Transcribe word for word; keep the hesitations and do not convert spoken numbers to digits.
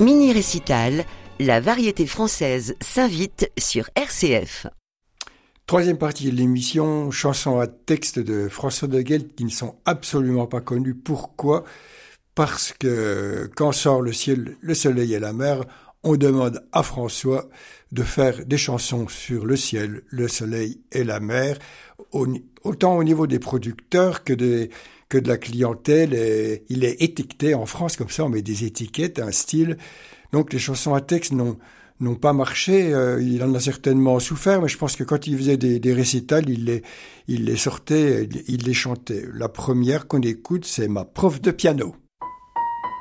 Mini-récital, la variété française s'invite sur R C F. Troisième partie de l'émission, chansons à texte de François de Guelt qui ne sont absolument pas connues. Pourquoi ? Parce que quand sort le ciel, le soleil et la mer, on demande à François de faire des chansons sur le ciel, le soleil et la mer, autant au niveau des producteurs que, des, que de la clientèle. Et il est étiqueté en France, comme ça on met des étiquettes, un style. Donc les chansons à texte n'ont, n'ont pas marché, euh, il en a certainement souffert, mais je pense que quand il faisait des, des récitals, il les, il les sortait, il les chantait. La première qu'on écoute, c'est Ma prof de piano.